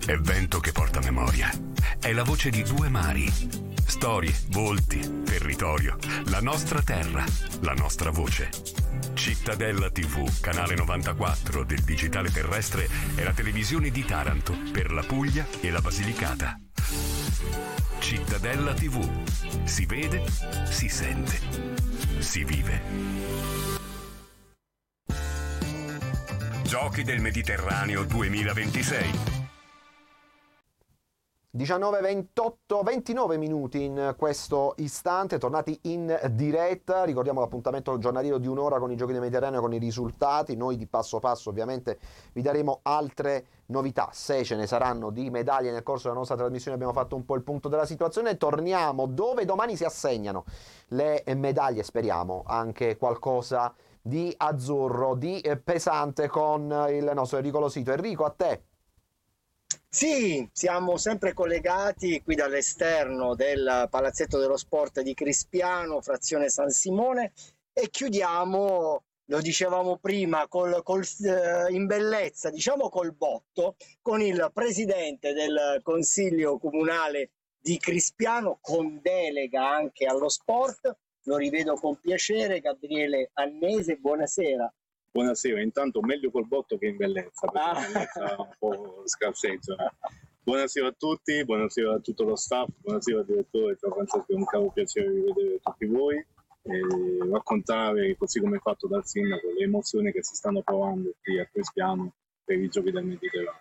è vento che porta memoria, è la voce di due mari, storie, volti, territorio, la nostra terra, la nostra voce. Cittadella TV, canale 94 del digitale terrestre, è la televisione di Taranto per la Puglia e la Basilicata. Cittadella TV, si vede, si sente, si vive. Giochi del Mediterraneo 2026. 29 minuti in questo istante, tornati in diretta. Ricordiamo l'appuntamento giornaliero di un'ora con i Giochi del Mediterraneo, con i risultati. Noi di passo passo ovviamente vi daremo altre novità, se ce ne saranno, di medaglie nel corso della nostra trasmissione. Abbiamo fatto un po' il punto della situazione. Torniamo dove domani si assegnano le medaglie, speriamo anche qualcosa di azzurro, di pesante, con il nostro Enrico Losito. Enrico, a te. Sì, siamo sempre collegati qui dall'esterno del Palazzetto dello Sport di Crispiano, frazione San Simone, e chiudiamo, lo dicevamo prima, in bellezza, diciamo col botto, con il presidente del Consiglio Comunale di Crispiano, con delega anche allo sport. Lo rivedo con piacere, Gabriele Annese, buonasera. Buonasera, intanto meglio col botto che in bellezza, perché in bellezza un po' scarseggio. Buonasera a tutti, buonasera a tutto lo staff, buonasera al direttore, ciao Francesco, è un caro piacere rivedere tutti voi e raccontare, così come fatto dal sindaco, le emozioni che si stanno provando qui a Crispiano per i Giochi del Mediterraneo.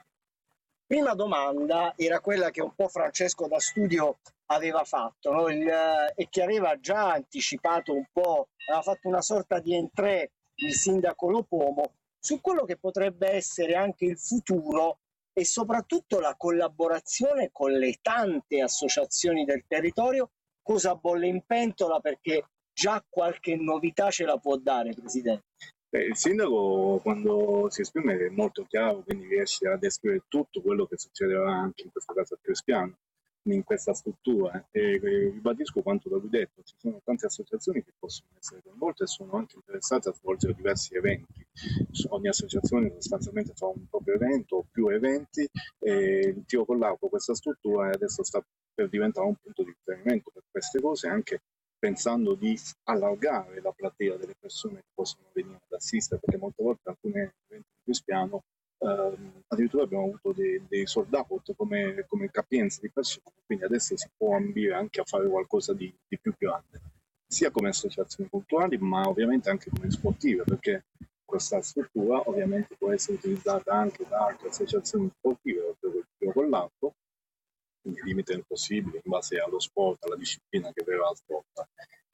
Prima domanda era quella che un po' Francesco da studio aveva fatto, no? E che aveva già anticipato un po', aveva fatto una sorta di entrée il sindaco Lopomo su quello che potrebbe essere anche il futuro e soprattutto la collaborazione con le tante associazioni del territorio. Cosa bolle in pentola, perché già qualche novità ce la può dare, Presidente? Il sindaco, quando si esprime, è molto chiaro, quindi riesce a descrivere tutto quello che succederà anche in questo caso a Crispiano, in questa struttura, e ribadisco quanto da lui detto: ci sono tante associazioni che possono essere coinvolte e sono anche interessate a svolgere diversi eventi. Ogni associazione sostanzialmente fa un proprio evento o più eventi, e il tiro con l'arco, questa struttura adesso sta per diventare un punto di riferimento per queste cose, anche pensando di allargare la platea delle persone che possono venire ad assistere, perché molte volte alcuni eventi di Crispiano addirittura abbiamo avuto dei sold out come capienza di persone, quindi adesso si può ambire anche a fare qualcosa di più grande, sia come associazioni culturali ma ovviamente anche come sportive, perché questa struttura ovviamente può essere utilizzata anche da altre associazioni sportive oltre quel tiro con l'arco, nel limite del possibile, in base allo sport, alla disciplina che verrà svolta.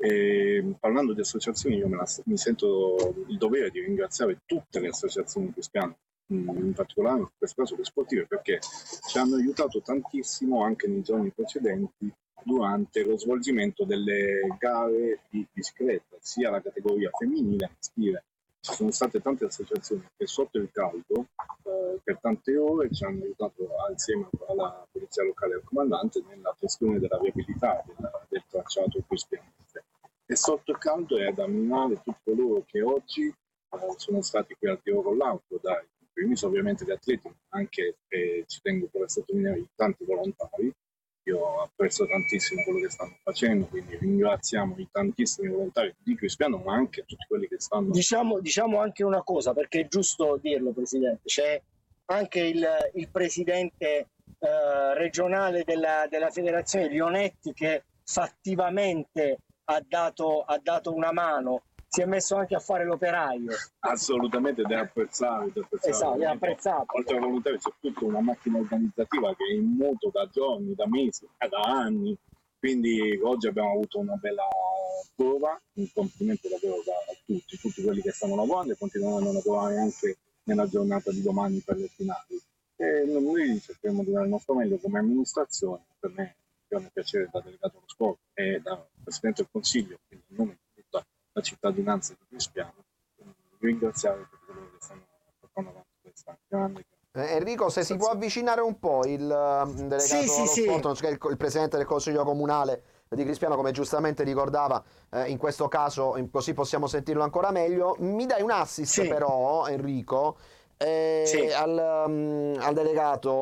Parlando di associazioni, io mi sento il dovere di ringraziare tutte le associazioni cristiane, in particolare in questo caso le sportive, perché ci hanno aiutato tantissimo anche nei giorni precedenti durante lo svolgimento delle gare di bicicletta, sia la categoria femminile che maschile. Ci sono state tante associazioni che sotto il caldo per tante ore ci hanno aiutato insieme alla polizia locale e al comandante nella gestione della viabilità del tracciato crispianese, e sotto il caldo è da ammirare tutti coloro che oggi sono stati qui al tiro con l'arco, dai primis ovviamente gli atleti, ma anche, ci tengo per sottolineare, tanti volontari. Io apprezzo tantissimo quello che stanno facendo, quindi ringraziamo i tantissimi volontari di Crispiano, ma anche tutti quelli che stanno... Diciamo anche una cosa, perché è giusto dirlo, Presidente, c'è anche il Presidente regionale della Federazione, Lionetti, che fattivamente ha dato una mano, si è messo anche a fare l'operaio. Assolutamente, da apprezzare. Esatto, è apprezzato. Oltre ai volontari c'è tutta una macchina organizzativa che è in moto da giorni, da mesi, da anni, quindi oggi abbiamo avuto una bella prova, un complimento davvero a tutti quelli che stanno lavorando e continueranno a lavorare anche nella giornata di domani per le finali. E noi cercheremo di dare il nostro meglio come amministrazione. Per me è un piacere da delegato allo sport e da Presidente del Consiglio, quindi in nome di tutta la cittadinanza di Crispiano, ringraziare per quello che stanno portando avanti questa grande. Enrico, se si può avvicinare un po' il delegato allo sport, cioè il presidente del Consiglio Comunale di Crispiano, come giustamente ricordava, in questo caso così possiamo sentirlo ancora meglio. Mi dai un assist però, Enrico, al delegato